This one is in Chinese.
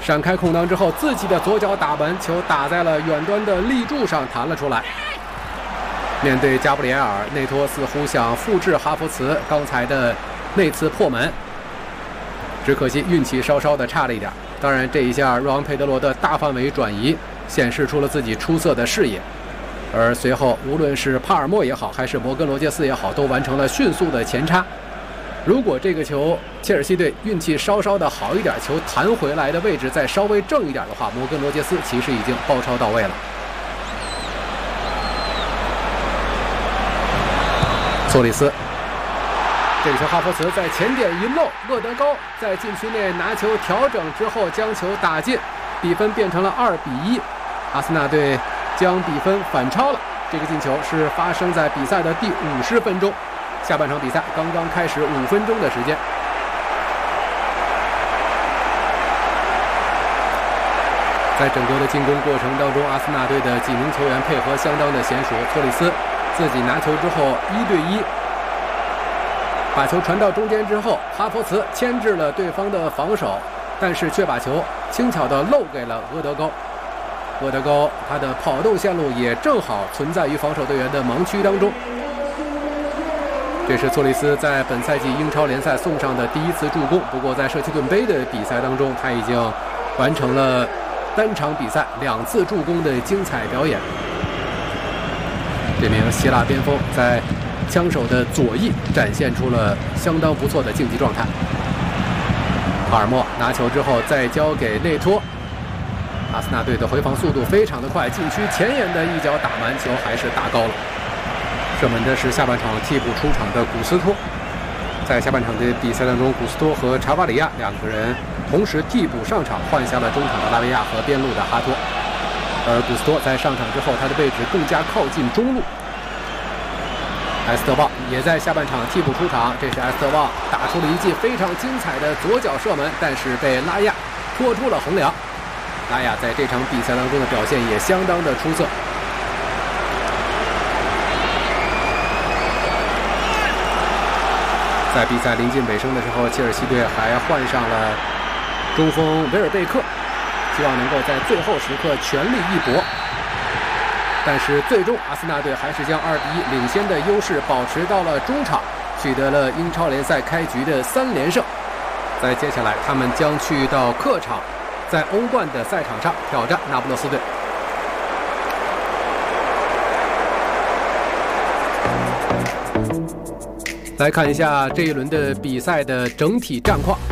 闪开空当之后，自己的左脚打门，球打在了远端的立柱上，弹了出来。面对加布里埃尔，内托似乎想复制哈弗茨刚才的那次破门，只可惜运气稍稍的差了一点。当然，这一下若昂佩德罗的大范围转移显示出了自己出色的视野。而随后，无论是帕尔默也好，还是摩根罗杰斯也好，都完成了迅速的前插。如果这个球切尔西队运气稍稍的好一点，球弹回来的位置再稍微正一点的话，摩根罗杰斯其实已经包抄到位了。索里斯，这个球哈弗茨在前点一漏，厄德高在禁区内拿球调整之后将球打进，比分变成了2-1。阿森纳队将比分反超了。这个进球是发生在比赛的第50分钟，下半场比赛刚刚开始5分钟的时间。在整个的进攻过程当中，阿森纳队的几名球员配合相当的娴熟。托里斯自己拿球之后1对1，把球传到中间之后，哈弗茨牵制了对方的防守，但是却把球轻巧地漏给了厄德高。厄德高他的跑动线路也正好存在于防守队员的盲区当中。这是托里斯在本赛季英超联赛送上的第1次助攻，不过在社区盾杯的比赛当中，他已经完成了单场比赛2次助攻的精彩表演。这名希腊边锋在枪手的左翼展现出了相当不错的竞技状态。帕尔默拿球之后再交给内托，阿森纳队的回防速度非常的快，禁区前沿的一脚打门，球还是打高了。射门的是下半场替补出场的古斯托。在下半场的比赛当中，古斯托和查瓦里亚2个人同时替补上场，换下了中场的拉维亚和边路的哈托。而古斯托在上场之后，他的位置更加靠近中路。埃斯特旺也在下半场替补出场，这是埃斯特旺打出了一记非常精彩的左脚射门，但是被拉亚拖出了横梁。拉亚在这场比赛当中的表现也相当的出色。在比赛临近尾声的时候，切尔西队还换上了中锋维尔贝克，希望能够在最后时刻全力一搏。但是最终阿森纳队还是将2-1领先的优势保持到了中场，取得了英超联赛开局的3连胜。在接下来他们将去到客场，在欧冠的赛场上挑战那不勒斯队。来看一下这一轮的比赛的整体战况。